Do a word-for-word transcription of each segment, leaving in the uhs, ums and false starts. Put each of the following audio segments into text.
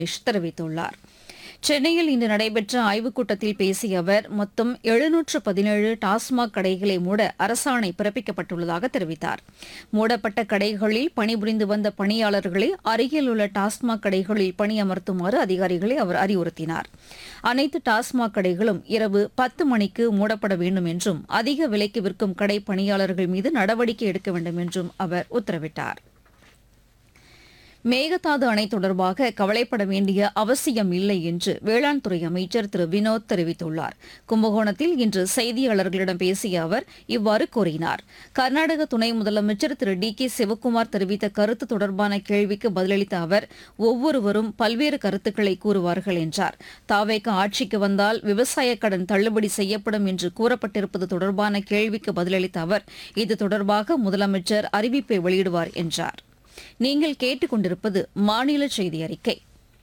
தெரிவித்துள்ளார். சென்னையில் இன்று நடைபெற்ற ஆய்வுக் கூட்டத்தில் பேசிய அவர் மொத்தம் எழுநூற்று பதினேழு டாஸ்மாக் கடைகளை மூட அரசாணை பிறப்பிக்கப்பட்டுள்ளதாக தெரிவித்தார். மூடப்பட்ட கடைகளில் பணிபுரிந்து வந்த பணியாளர்களை அருகில் உள்ள டாஸ்மாக் கடைகளில் பணியமர்த்துமாறு அதிகாரிகளை அவர் அறிவுறுத்தினார். அனைத்து டாஸ்மாக் கடைகளும் இரவு பத்து மணிக்கு மூடப்பட வேண்டும் என்றும் அதிக விலைக்கு விற்கும் கடை பணியாளர்கள் மீது நடவடிக்கை எடுக்க வேண்டும் என்றும் அவர் உத்தரவிட்டார். மேகதாது அணை தொடர்பாக கவலைப்பட வேண்டிய அவசியம் இல்லை என்று வேளாண் துறை அமைச்சர் திரு வினோத் தெரிவித்துள்ளார். கும்பகோணத்தில் இன்று செய்தியாளர்களிடம் பேசிய அவர் இவ்வாறு கூறினார். கர்நாடக துணை முதலமைச்சர் திரு டி கே சிவக்குமார் தெரிவித்த கருத்து தொடர்பான கேள்விக்கு பதிலளித்த அவர் ஒவ்வொருவரும் பல்வேறு கருத்துக்களை கூறுவார்கள் என்றார். தாவேக ஆட்சிக்கு வந்தால் விவசாய கடன் தள்ளுபடி செய்யப்படும் என்று கூறப்பட்டிருப்பது தொடர்பான கேள்விக்கு பதிலளித்த அவர் இது தொடர்பாக முதலமைச்சர் அறிவிப்பை வெளியிடுவார் என்றார். நீங்கள் கேட்டுக்கொண்டிருப்பது மாநில செய்தி அறிக்கை.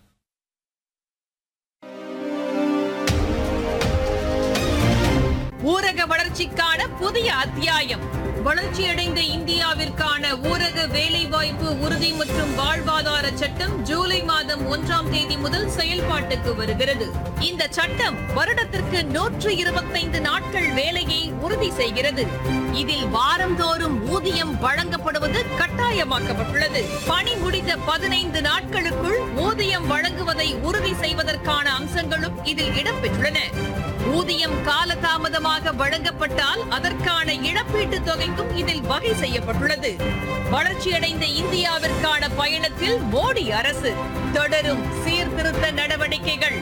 ஊரக வளர்ச்சிக்கான புதிய அத்தியாயம். வளர்ச்சியடைந்த இந்தியாவிற்கான ஊரக வேலைவாய்ப்பு உறுதி மற்றும் வாழ்வாதார சட்டம் ஜூலை மாதம் ஒன்றாம் தேதி முதல் செயல்பாட்டுக்கு வருகிறது. இந்த சட்டம் வருடத்திற்கு நூற்று இருபத்தைந்து நாட்கள் வேலையை உறுதி செய்கிறது. இதில் வாரந்தோறும் ஊதியம் வழங்கப்படுவது கட்டாயமாக்கப்பட்டுள்ளது. பணி முடிந்த பதினைந்து நாட்களுக்குள் ஊதியம் வழங்குவதை உறுதி செய்வதற்கான அம்சங்களும் இதில் இடம்பெற்றுள்ளன. ஊதியம் காலதாமதமாக வழங்கப்பட்டால் அதற்கான இழப்பீட்டுத் தொகைக்கும் இதில் வகை செய்யப்பட்டுள்ளது. வளர்ச்சியடைந்த இந்தியாவிற்கான பயணத்தில் மோடி அரசு தொடரும் சீர்திருத்த நடவடிக்கைகள்.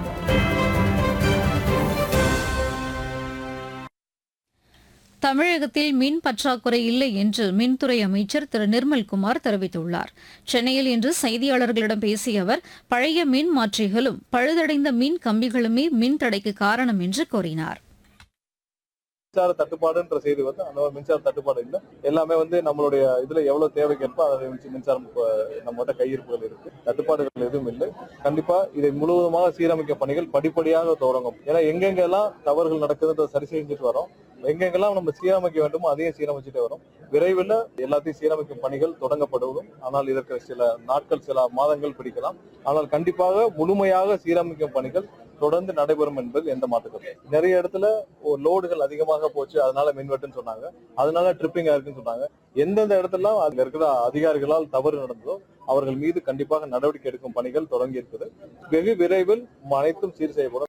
தமிழகத்தில் மின் பற்றாக்குறை இல்லை என்று மின்துறை அமைச்சர் திரு நிர்மல்குமார் தெரிவித்துள்ளார். சென்னையில் இன்று செய்தியாளர்களிடம் பேசிய அவர் பழைய மின் மாற்றிகளும் பழுதடைந்த மின் கம்பிகளுமே மின் தடைக்கு காரணம் என்று கூறினார். மின்சார தட்டுப்பாடுன்ற செய்தி வந்து அந்த மின்சார தட்டுப்பாடு இல்லை. எல்லாமே வந்து நம்மளுடைய இதுல எவ்வளவு தேவைக்கேற்ப அதை மின்சாரம் நம்மகிட்ட கையிருப்புகள் இருக்கு. தட்டுப்பாடுகள் எதுவும் இல்லை. கண்டிப்பா இதை முழுவதுமாக சீரமைக்க பணிகள் படிப்படியாக தொடங்கும். ஏன்னா எங்கெங்கெல்லாம் தவறுகள் நடக்குதுன்றதை சரி செஞ்சுட்டு வரோம். எங்கெங்கெல்லாம் நம்ம சீரமைக்க வேண்டுமோ அதையும் சீரமைச்சுட்டு வரும். விரைவில் எல்லாத்தையும் சீரமைக்கும் பணிகள் தொடங்கப்படும். ஆனால் இதற்கு சில நாட்கள் சில மாதங்கள் பிடிக்கலாம். ஆனால் கண்டிப்பாக முழுமையாக சீரமைக்கும் பணிகள் தொடர்ந்து நடைபெறும் என்பது எந்த மாற்றத்திலும். நிறைய இடத்துல லோடுகள் அதிகமாக போச்சு, அதனால மின்வெட்டுன்னு சொன்னாங்க, அதனால ட்ரிப்பிங் இருக்குன்னு சொன்னாங்க. எந்தெந்த இடத்துல அதுல இருக்கிற அதிகாரிகளால் தவறு நடந்ததோ அவர்கள் மீது கண்டிப்பாக நடவடிக்கை எடுக்கும் பணிகள் தொடங்கி இருக்குது. வெகு விரைவில் அனைத்தும் சீர் செய்யப்படும்.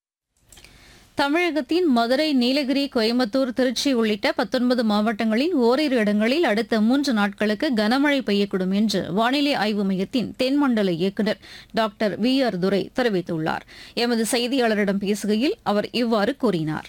தமிழகத்தின் மதுரை, நீலகிரி, கோயம்புத்தூர், திருச்சி உள்ளிட்ட பத்தொன்பது மாவட்டங்களில் ஓரிரு இடங்களில் அடுத்த மூன்று நாட்களுக்கு கனமழை பெய்யக்கூடும் என்று வானிலை ஆய்வு மையத்தின் தென்மண்டல இயக்குநர் டாக்டர் வி ஆர் துரை தெரிவித்துள்ளார். எமது செய்தியாளரிடம் பேசுகையில் அவர் இவ்வாறு கூறினார்.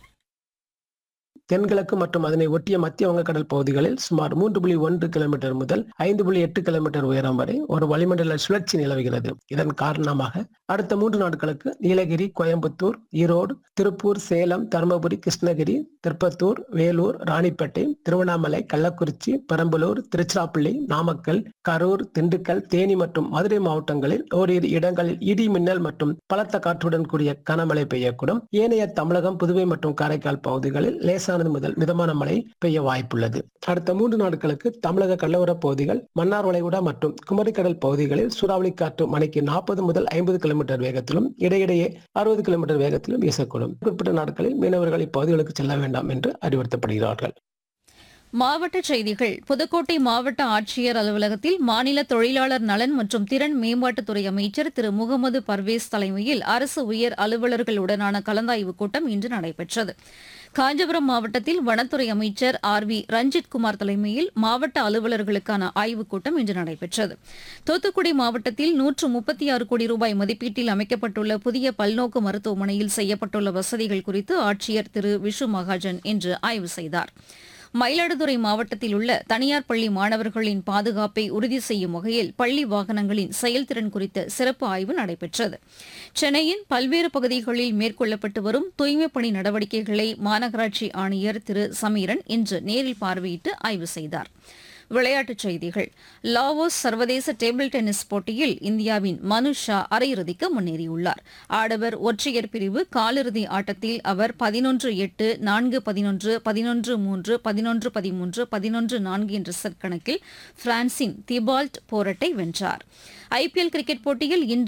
தென்கிழக்கு மற்றும் அதனை ஒட்டிய மத்திய வங்கக்கடல் பகுதிகளில் சுமார் மூன்று புள்ளி ஒன்று கிலோமீட்டர் முதல் ஐந்து புள்ளி எட்டு கிலோமீட்டர் உயரம் வரை ஒரு வளிமண்டல சுழற்சி நிலவுகிறது. இதன் காரணமாக அடுத்த மூன்று நாட்களுக்கு நீலகிரி, கோயம்புத்தூர், ஈரோடு, திருப்பூர், சேலம், தருமபுரி, கிருஷ்ணகிரி, திருப்பத்தூர், வேலூர், ராணிப்பேட்டை, திருவண்ணாமலை, கள்ளக்குறிச்சி, பெரம்பலூர், திருச்சிராப்பள்ளி, நாமக்கல், கரூர், திண்டுக்கல், தேனி மற்றும் மதுரை மாவட்டங்களில் ஓரிரு இடங்களில் இடி மின்னல் மற்றும் பலத்த காற்றுடன் கூடிய கனமழை பெய்யக்கூடும். ஏனைய தமிழகம், புதுவை மற்றும் காரைக்கால் பகுதிகளில் லேசான முதல் மிதமான மழை பெய்ய வாய்ப்புள்ளது. அடுத்த மூன்று நாட்களுக்கு தமிழக கடலோர பகுதிகள், மன்னார் வளைகுடா மற்றும் குமரிக்கடல் பகுதிகளில் சூறாவளி காற்று மணிக்கு நாற்பது முதல் ஐம்பது கிலோமீட்டர் வேகத்திலும் இடையிடையே அறுபது கிலோமீட்டர் வேகத்திலும் வீசக்கூடும். குறிப்பிட்ட நாட்களில் மீனவர்கள் இப்பகுதிகளுக்கு செல்ல வேண்டாம் என்று அறிவுறுத்தப்படுகிறார்கள். மாவட்டச் செய்திகள். புதுக்கோட்டை மாவட்ட ஆட்சியர் அலுவலகத்தில் மாநில தொழிலாளர் நலன் மற்றும் திறன் மேம்பாட்டுத்துறை அமைச்சர் திரு முகமது பர்வேஸ் தலைமையில் அரசு உயர் அலுவலர்களுடனான கலந்தாய்வுக் கூட்டம் இன்று நடைபெற்றது. காஞ்சிபுரம் மாவட்டத்தில் வனத்துறை அமைச்சர் ஆர் வி ரஞ்சித் குமார் தலைமையில் மாவட்ட அலுவலர்களுக்கான ஆய்வுக் கூட்டம் இன்று நடைபெற்றது. தூத்துக்குடி மாவட்டத்தில் நூற்று முப்பத்தி ஆறு கோடி ரூபாய் மதிப்பீட்டில் அமைக்கப்பட்டுள்ள புதிய பல்நோக்கு மருத்துவமனையில் செய்யப்பட்டுள்ள வசதிகள் குறித்து ஆட்சியர் திரு விஷு மகாஜன் இன்று ஆய்வு செய்தார். மயிலாடுதுறை மாவட்டத்தில் உள்ள தனியார் பள்ளி மாணவர்களின் பாதுகாப்பை உறுதி செய்யும் வகையில் பள்ளி வாகனங்களின் செயல்திறன் குறித்த சிறப்பு ஆய்வு நடைபெற்றது. சென்னையின் பல்வேறு பகுதிகளில் மேற்கொள்ளப்பட்டு வரும் தூய்மைப் பணி நடவடிக்கைகளை மாநகராட்சி ஆணையர் திரு சமீரன் இன்று நேரில் பார்வையிட்டு ஆய்வு செய்தார். விளையாட்டுச் செய்திகள். லாவோஸ் சர்வதேச டேபிள் டென்னிஸ் போட்டியில் இந்தியாவின் மனு ஷா அரையிறுதிக்கு முன்னேறியுள்ளார். ஆடவர் ஒற்றையர் பிரிவு காலிறுதி ஆட்டத்தில் அவர் பதினொன்று எட்டு, நான்கு பதினொன்று, பதினொன்று மூன்று, பதினொன்று பதிமூன்று, பதினொன்று நான்கு என்ற செட் கணக்கில் பிரான்சின் திபால்ட் போரட்டை வென்றார். ஐபிஎல் கிரிக்கெட் போட்டியில் இன்று